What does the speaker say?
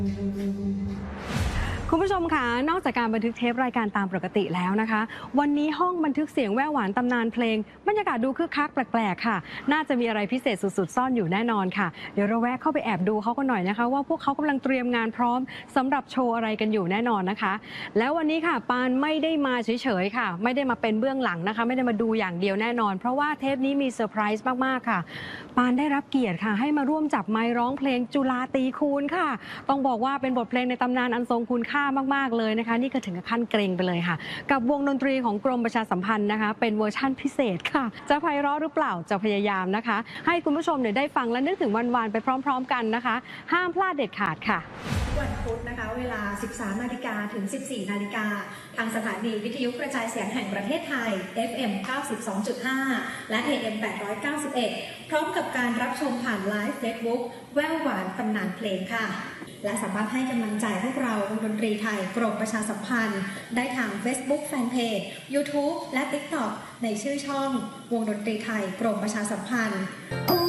คุณผู้ชมคะนอกจากการบันทึกเทปรายการตามปกติแล้วนะคะวันนี้ห้องบันทึกเสียงแว่วหวานตำนานเพลงบรรยากาศดูคึกคักแปลกๆค่ะน่าจะมีอะไรพิเศษสุดๆซ่อนอยู่แน่นอนค่ะเดี๋ยวเราแวะเข้าไปแอบดูเขากันหน่อยนะคะว่าพวกเขากำลังเตรียมงานพร้อมสำหรับโชว์อะไรกันอยู่แน่นอนนะคะแล้ววันนี้ค่ะปานไม่ได้มาเฉยๆค่ะไม่ได้มาเป็นเบื้องหลังนะคะไม่ได้มาดูอย่างเดียวแน่นอนเพราะว่าเทปนี้มีเซอร์ไพรส์มากๆค่ะปานได้รับเกียรติค่ะให้มาร่วมจับไมค์ร้องเพลงจุฬาตีคูณค่ะต้องบอกว่าเป็นบทเพลงในตำนานอันทรงคุณค่ามากๆเลยนะคะนี่ก็ถึงกับขั้นเกรงไปเลยค่ะกับวงดนตรีของกรมประชาสัมพันธ์นะคะเป็นเวอร์ชั่นพิเศษค่ะจะไพเราะหรือเปล่าจะพยายามนะคะให้คุณผู้ชมได้ฟังและนึกถึงวันๆไปพร้อมๆกันนะคะห้ามพลาดเด็ดขาดค่ะวันพุธนะคะเวลา 13 นาฬิกาถึง 14 นาฬิกาทางสถานีวิทยุกระจายเสียงแห่งประเทศไทย FM 92.5 และ AM 891 พร้อมกับการรับชมผ่านไลฟ์เฟซบุ๊กแววหวานตำนานเพลงค่ะและสามารถให้กำลังใจพวกเราวงดนตรีไทยกรมประชาสัมพันธ์ได้ทาง Facebook Fanpage YouTube และ TikTok ในชื่อช่องวงดนตรีไทยกรมประชาสัมพันธ์